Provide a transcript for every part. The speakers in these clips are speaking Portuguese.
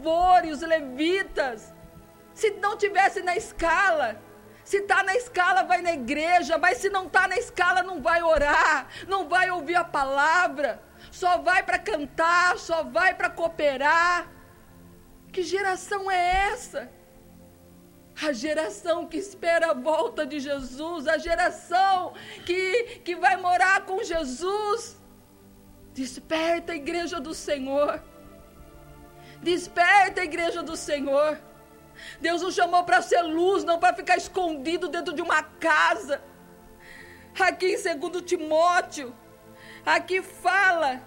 louvor e os levitas. Se não tivesse na escala, se está na escala vai na igreja, mas se não está na escala não vai orar, não vai ouvir a palavra, só vai para cantar, só vai para cooperar. Que geração é essa? A geração que espera a volta de Jesus, a geração que vai morar com Jesus. Desperta a igreja do Senhor. Desperta a igreja do Senhor. Deus nos chamou para ser luz, não para ficar escondido dentro de uma casa. Aqui em 2 Timóteo, aqui fala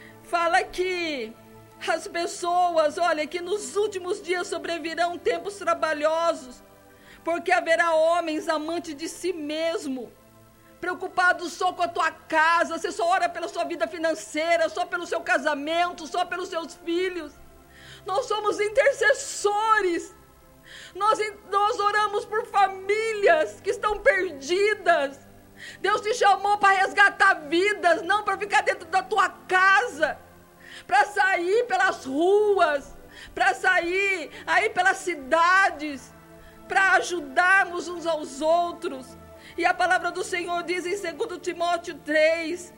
que as pessoas, olha, que nos últimos dias sobrevirão tempos trabalhosos, porque haverá homens amantes de si mesmo, preocupados só com a tua casa, você só ora pela sua vida financeira, só pelo seu casamento, só pelos seus filhos. Nós somos intercessores, nós oramos por famílias que estão perdidas. Deus te chamou para resgatar vidas, não para ficar dentro da tua casa, para sair pelas ruas, para sair aí pelas cidades, para ajudarmos uns aos outros. E a palavra do Senhor diz em 2 Timóteo 3,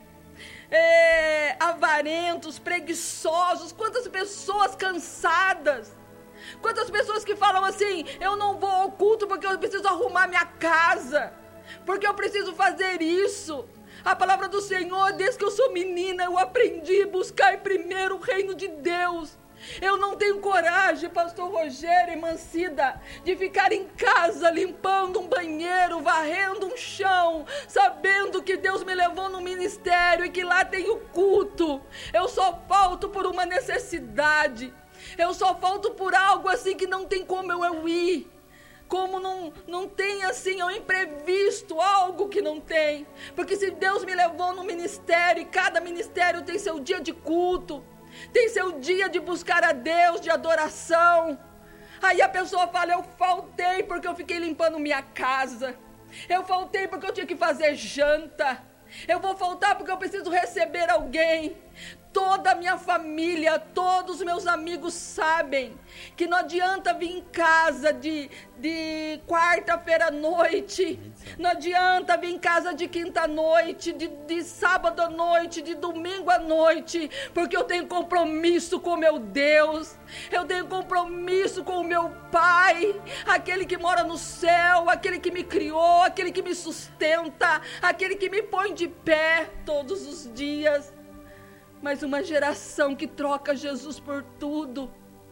avarentos, preguiçosos, quantas pessoas cansadas, quantas pessoas que falam assim, eu não vou ao culto porque eu preciso arrumar minha casa, porque eu preciso fazer isso. A palavra do Senhor, desde que eu sou menina, eu aprendi a buscar primeiro o reino de Deus. Eu não tenho coragem, pastor Rogério e Mancida, de ficar em casa limpando um banheiro, varrendo um chão, sabendo que Deus me levou no ministério e que lá tem o culto. Eu só falto por uma necessidade. Eu só falto por algo assim que não tem como eu ir. Como não tem assim, é um imprevisto, algo que não tem. Porque se Deus me levou no ministério, e cada ministério tem seu dia de culto, tem seu dia de buscar a Deus, de adoração. Aí a pessoa fala, eu faltei porque eu fiquei limpando minha casa. Eu faltei porque eu tinha que fazer janta. Eu vou faltar porque eu preciso receber alguém. Toda a minha família, todos os meus amigos sabem que não adianta vir em casa de quarta-feira à noite, não adianta vir em casa de quinta à noite, de sábado à noite, de domingo à noite, porque eu tenho compromisso com meu Deus, eu tenho compromisso com o meu Pai, aquele que mora no céu, aquele que me criou, aquele que me sustenta, aquele que me põe de pé todos os dias. Mas uma geração que troca Jesus por tudo,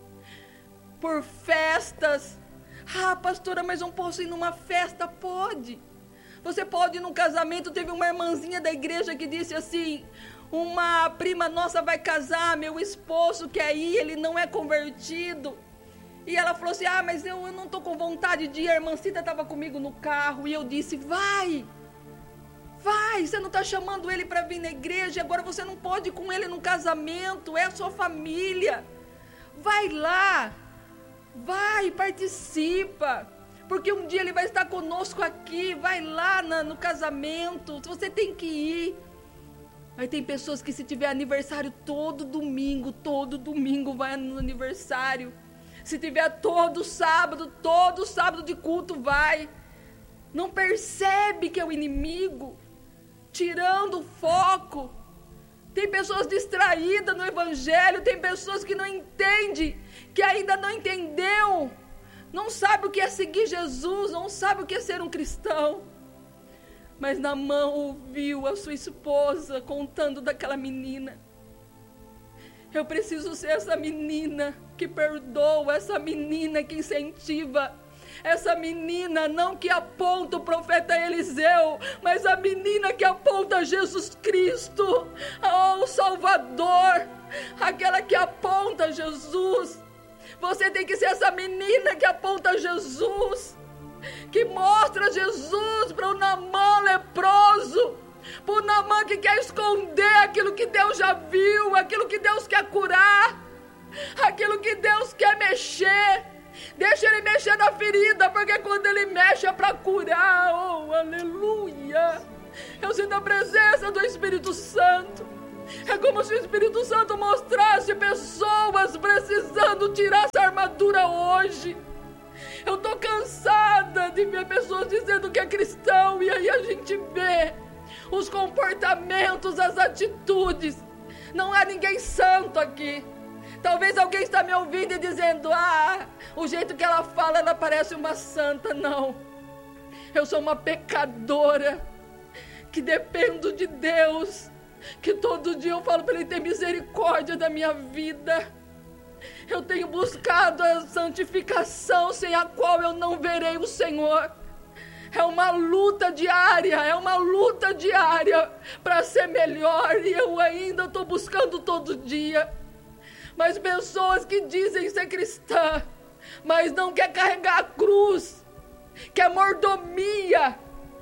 por festas. Ah, pastora, mas não posso ir numa festa? Pode. Você pode ir num casamento. Teve uma irmãzinha da igreja que disse assim, uma prima nossa vai casar, meu esposo quer ir, ele não é convertido. E ela falou assim, mas eu não estou com vontade de ir. A irmã Cida estava comigo no carro e eu disse, vai, você não está chamando ele para vir na igreja, agora você não pode ir com ele num casamento, é a sua família. Vai lá, vai, participa, porque um dia ele vai estar conosco aqui, vai lá no casamento, você tem que ir. Aí tem pessoas que se tiver aniversário todo domingo vai no aniversário. Se tiver todo sábado de culto vai. Não percebe que é o inimigo tirando o foco. Tem pessoas distraídas no evangelho, tem pessoas que não entendem, que ainda não entendeu, não sabe o que é seguir Jesus, não sabe o que é ser um cristão. Mas Naamã ouviu a sua esposa contando daquela menina. Eu preciso ser essa menina que perdoa, essa menina que incentiva, essa menina não que aponta o profeta Eliseu, mas a menina que aponta Jesus Cristo, o Salvador, aquela que aponta Jesus. Você tem que ser essa menina que aponta Jesus, que mostra Jesus para o Naamã leproso, para o Naamã que quer esconder aquilo que Deus já viu, aquilo que Deus quer curar, aquilo que Deus quer mexer. Deixa ele mexer na ferida, porque quando ele mexe é para curar. Oh, aleluia! Eu sinto a presença do Espírito Santo. É como se o Espírito Santo mostrasse pessoas precisando tirar essa criatura hoje. Eu tô cansada de ver pessoas dizendo que é cristão e aí a gente vê os comportamentos, as atitudes. Não há ninguém santo aqui. Talvez alguém está me ouvindo e dizendo: o jeito que ela fala, ela parece uma santa. Não, eu sou uma pecadora que dependo de Deus, que todo dia eu falo para Ele ter misericórdia da minha vida. Eu tenho buscado a santificação, sem a qual eu não verei o Senhor. É uma luta diária para ser melhor, e eu ainda estou buscando todo dia. Mas pessoas que dizem ser cristã, mas não quer carregar a cruz, quer mordomia,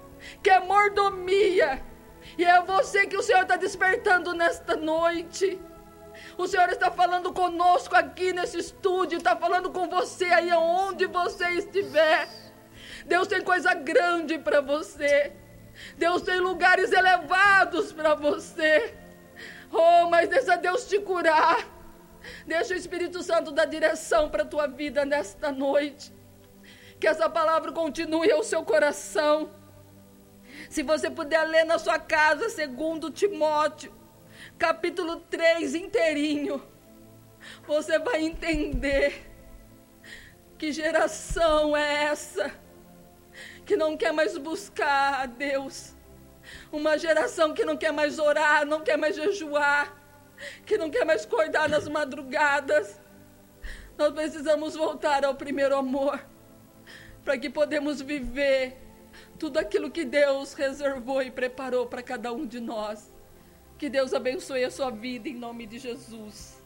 e é você que o Senhor está despertando nesta noite. O Senhor está falando conosco aqui nesse estúdio, está falando com você aí onde você estiver. Deus tem coisa grande para você. Deus tem lugares elevados para você. Mas deixa Deus te curar. Deixa o Espírito Santo dar direção para a tua vida nesta noite. Que essa palavra continue ao seu coração. Se você puder ler na sua casa, 2 Timóteo, capítulo 3 inteirinho, você vai entender que geração é essa que não quer mais buscar a Deus. Uma geração que não quer mais orar, não quer mais jejuar, que não quer mais acordar nas madrugadas. Nós precisamos voltar ao primeiro amor, para que podemos viver tudo aquilo que Deus reservou e preparou para cada um de nós. Que Deus abençoe a sua vida em nome de Jesus.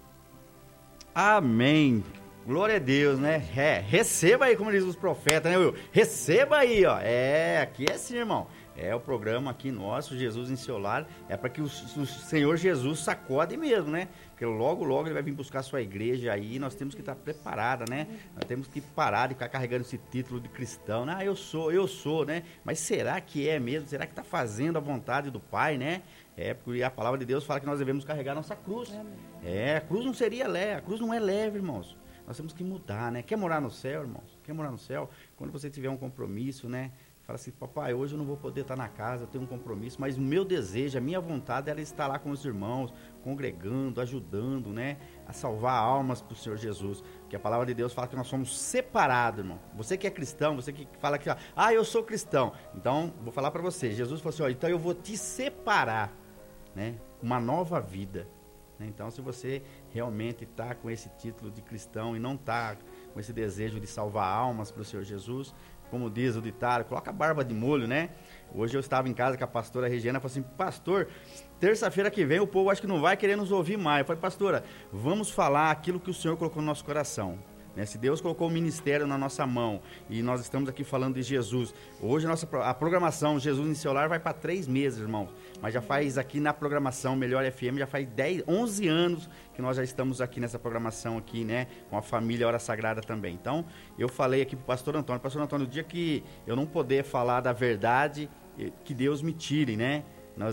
Amém. Glória a Deus, né? Receba aí, como diz os profetas, né, Will? Receba aí, ó. Aqui é assim, irmão. É o programa aqui nosso, Jesus em seu lar. É para que o Senhor Jesus sacode mesmo, né? Porque logo ele vai vir buscar a sua igreja aí. Nós temos que estar preparada, né? Nós temos que parar de ficar carregando esse título de cristão. Eu sou, né? Mas será que é mesmo? Será que está fazendo a vontade do Pai, né? Porque a palavra de Deus fala que nós devemos carregar nossa cruz. A cruz não seria leve, a cruz não é leve, irmãos. Nós temos que mudar, né? Quer morar no céu, irmãos? Quer morar no céu? Quando você tiver um compromisso, né? Fala assim: papai, hoje eu não vou poder estar na casa, eu tenho um compromisso, mas o meu desejo, a minha vontade era estar lá com os irmãos, congregando, ajudando, né? A salvar almas para o Senhor Jesus. Porque a palavra de Deus fala que nós somos separados, irmão. Você que é cristão, você que fala que, eu sou cristão. Então, vou falar para você. Jesus falou assim: então eu vou te separar, né? Uma nova vida. Então, se você realmente está com esse título de cristão e não está com esse desejo de salvar almas para o Senhor Jesus, como diz o ditado, coloca a barba de molho, né? Hoje eu estava em casa com a pastora Regiana, falou assim: pastor, terça-feira que vem o povo acho que não vai querer nos ouvir mais. Eu falei: pastora, vamos falar aquilo que o Senhor colocou no nosso coração. Né? Se Deus colocou o ministério na nossa mão e nós estamos aqui falando de Jesus, hoje a programação Jesus em seu lar vai para 3 meses, irmãos, mas já faz aqui na programação Melhor FM, já faz 11 anos que nós já estamos aqui nessa programação aqui, né, com a família Hora Sagrada também. Então, eu falei aqui pro pastor Antônio, o dia que eu não poder falar da verdade, que Deus me tire, né,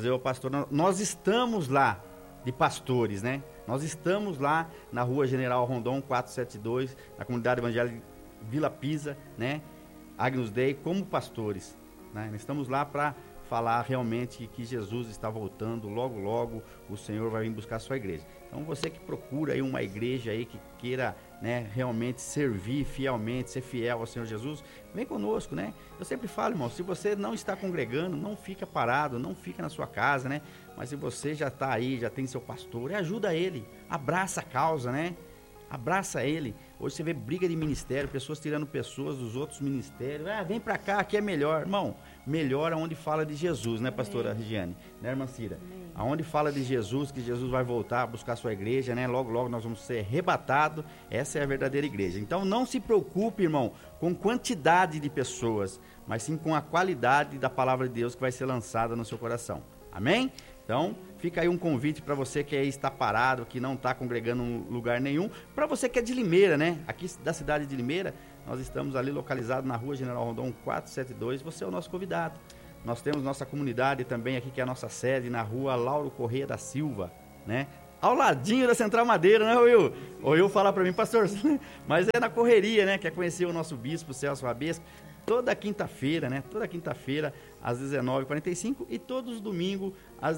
nós estamos lá de pastores, né? Nós estamos lá na Rua General Rondon 472, na comunidade evangélica Vila Pisa, né? Agnus Dei, como pastores, né? Nós estamos lá para falar realmente que Jesus está voltando, logo o Senhor vai vir buscar a sua igreja. Então você que procura aí uma igreja aí que queira, né, realmente servir fielmente, ser fiel ao Senhor Jesus, vem conosco, né? Eu sempre falo, irmão, se você não está congregando, não fica parado, não fica na sua casa, né? Mas se você já está aí, já tem seu pastor, ajuda ele, abraça a causa, né? Abraça ele. Hoje você vê briga de ministério, pessoas tirando pessoas dos outros ministérios. Vem pra cá, aqui é melhor. Irmão, melhor aonde fala de Jesus, né, pastora Regiane? Né, irmã Cira? Aonde fala de Jesus, que Jesus vai voltar a buscar a sua igreja, né? Logo nós vamos ser arrebatados. Essa é a verdadeira igreja. Então não se preocupe, irmão, com quantidade de pessoas, mas sim com a qualidade da palavra de Deus que vai ser lançada no seu coração. Amém? Então, fica aí um convite para você que aí está parado, que não está congregando em lugar nenhum, para você que é de Limeira, né? Aqui da cidade de Limeira, nós estamos ali localizados na Rua General Rondon 472, você é o nosso convidado. Nós temos nossa comunidade também aqui, que é a nossa sede, na Rua Lauro Corrêa da Silva, né? ao ladinho da Central Madeira, né, Will? O Will fala para mim, pastor, mas é na correria, né? Quer conhecer o nosso bispo Celso Rabesco? Toda quinta-feira, né? Toda quinta-feira, às 19h45 e todos os domingos, às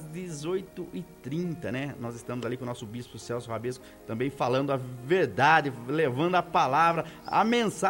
18h30, né? Nós estamos ali com o nosso bispo Celso Rabesco, também falando a verdade, levando a palavra, a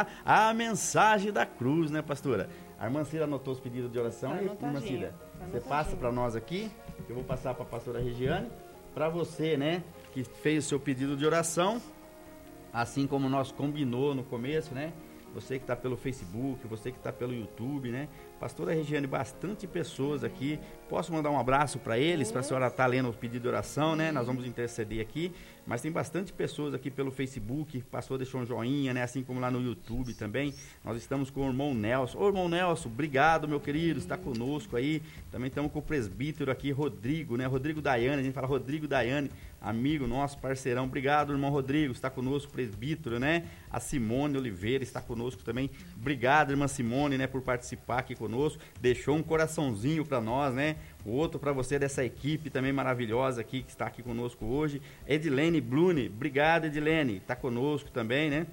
mensagem da cruz, né, pastora? A irmã Cida anotou os pedidos de oração. Irmã Cida, você passa para nós aqui, que eu vou passar para a pastora Regiane, para você, né, que fez o seu pedido de oração, assim como nós combinou no começo, né? Você que está pelo Facebook, você que está pelo YouTube, né? Pastora Regiane, bastante pessoas aqui. Posso mandar um abraço para eles, para a senhora estar lendo o pedido de oração, né? Nós vamos interceder aqui. Mas tem bastante pessoas aqui pelo Facebook. O pastor deixou um joinha, né? Assim como lá no YouTube também. Nós estamos com o irmão Nelson. Ô, irmão Nelson, obrigado, meu querido. Está conosco aí. Também estamos com o presbítero aqui, Rodrigo, né? Rodrigo Daiane. A gente fala Rodrigo Daiane, amigo nosso, parceirão. Obrigado, irmão Rodrigo. Está conosco, presbítero, né? A Simone Oliveira está conosco também. Obrigado, irmã Simone, né? Por participar aqui conosco. Deixou um coraçãozinho para nós, né? O outro para você dessa equipe também maravilhosa aqui, que está aqui conosco hoje. Edilene Blune, obrigado, Edilene, está conosco também, né?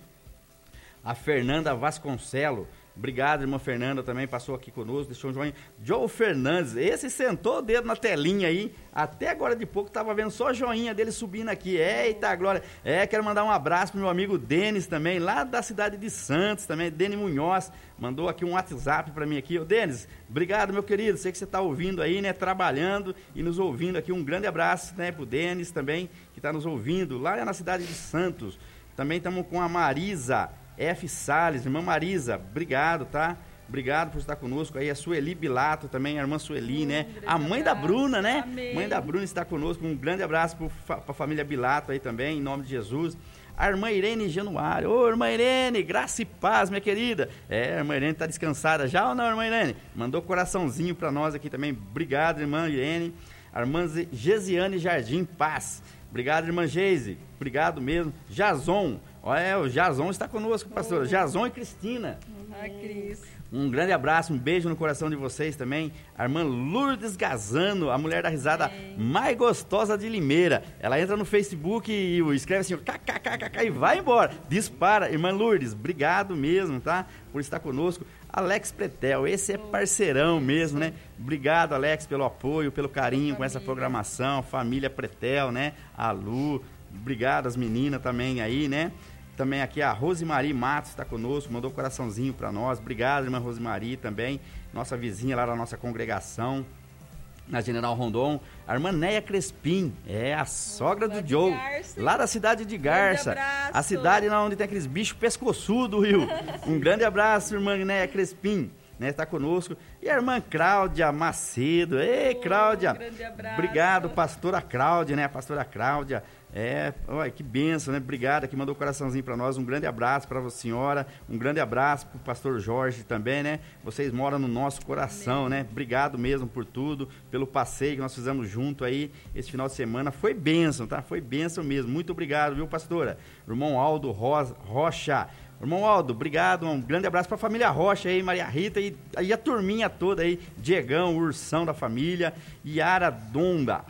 A Fernanda Vasconcelo, obrigado, irmã Fernanda, também passou aqui conosco, deixou um joinha. Joe Fernandes, esse sentou o dedo na telinha aí, até agora de pouco estava vendo só o joinha dele subindo aqui. Eita, glória. Quero mandar um abraço pro meu amigo Denis também, lá da cidade de Santos também, Denis Munhoz, mandou aqui um WhatsApp para mim aqui. Ô, Denis, obrigado, meu querido, sei que você está ouvindo aí, né, trabalhando e nos ouvindo aqui. Um grande abraço, né, pro Denis também, que está nos ouvindo, lá na cidade de Santos. Também estamos com a Marisa F. Salles, irmã Marisa, obrigado, tá? Obrigado por estar conosco aí, a Sueli Bilato também, a irmã Sueli, né? A mãe da Bruna, né? Amém. Mãe da Bruna está conosco, um grande abraço para a família Bilato aí também, em nome de Jesus. A irmã Irene Januário, ô, irmã Irene, graça e paz, minha querida. A irmã Irene está descansada já ou não, irmã Irene? Mandou coraçãozinho para nós aqui também, obrigado, irmã Irene. A irmã Gesiane Jardim Paz, obrigado, irmã Geise, obrigado mesmo. Jason, olha, o Jason está conosco, pastora. Jason e Cristina. Cris. Um grande abraço, um beijo no coração de vocês também. A irmã Lourdes Gazano, a mulher da risada mais gostosa de Limeira. Ela entra no Facebook e escreve assim, kkkk, e vai embora. Dispara. Irmã Lourdes, obrigado mesmo, tá? Por estar conosco. Alex Pretel, esse é parceirão mesmo, né? Obrigado, Alex, pelo apoio, pelo carinho com essa programação. Família Pretel, né? A Lu, obrigado as meninas também aí, né? Também aqui a Rosemary Matos está conosco, mandou um coraçãozinho para nós. Obrigado, irmã Rosemary também, nossa vizinha lá da nossa congregação, na General Rondon. A irmã Neia Crespim, a sogra do Joe, lá da cidade de Garça. A cidade lá onde tem aqueles bichos pescoçudos, Rio. Um grande abraço, irmã Neia Crespim, né, está conosco. E a irmã Cláudia Macedo. Ei, Cláudia. Grande abraço. Obrigado, pastora Cláudia, né? A pastora Cláudia. Olha, que bênção, né? Obrigado, que mandou um coraçãozinho para nós. Um grande abraço para a senhora. Um grande abraço para o pastor Jorge também, né? Vocês moram no nosso coração, né? Obrigado mesmo por tudo, pelo passeio que nós fizemos junto aí esse final de semana. Foi bênção, tá? Foi bênção mesmo. Muito obrigado, viu, pastora? Irmão Aldo Rocha. Irmão Aldo, obrigado, um grande abraço para a família Rocha aí, Maria Rita e a turminha toda aí, Diegão, o ursão da família, Yara Donda,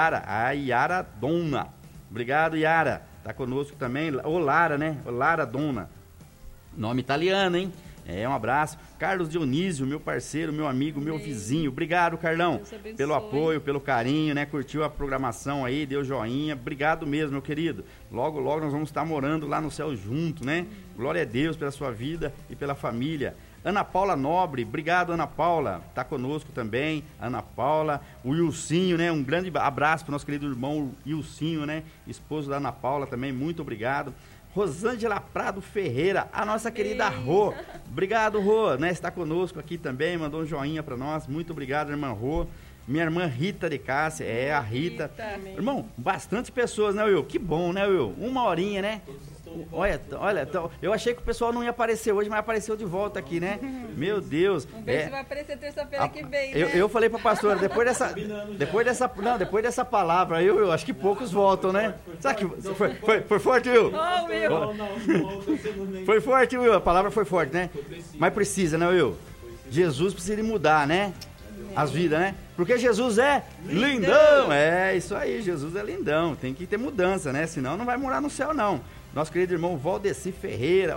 Yara Dona, obrigado, Yara, tá conosco também, o Lara, né, o Lara Dona, nome italiano, hein, um abraço. Carlos Dionísio, meu parceiro, meu amigo, meu vizinho, obrigado, Carlão, pelo apoio, pelo carinho, né, curtiu a programação aí, deu joinha, obrigado mesmo, meu querido. Logo, logo nós vamos estar morando lá no céu junto, né? Glória a Deus pela sua vida e pela família. Ana Paula Nobre, obrigado, Ana Paula, tá conosco também, Ana Paula, o Ilcinho, né, um grande abraço para o nosso querido irmão Ilcinho, né, esposo da Ana Paula também, muito obrigado. Rosângela Prado Ferreira, a nossa querida Rô, obrigado, Rô, né, está conosco aqui também, mandou um joinha para nós, muito obrigado, irmã Rô. Minha irmã Rita de Cássia, a Rita. Irmão, bastante pessoas, né, Will? Que bom, né, Will? Uma horinha, né? Olha, eu achei que o pessoal não ia aparecer hoje, mas apareceu de volta aqui, né? Meu Deus. Vamos ver se vai aparecer terça-feira que vem, né? Eu falei pra pastora, depois dessa palavra, eu acho que poucos voltam, né? Sabe que foi forte, Will? Oh, Will. Foi forte, Will, a palavra foi forte, né? Mas precisa, né, Will? Jesus precisa mudar, né? as vidas, né? Porque Jesus é lindão. É, isso aí, Jesus é lindão. Tem que ter mudança, né? Senão não vai morar no céu, não. Nosso querido irmão Valdeci Ferreira,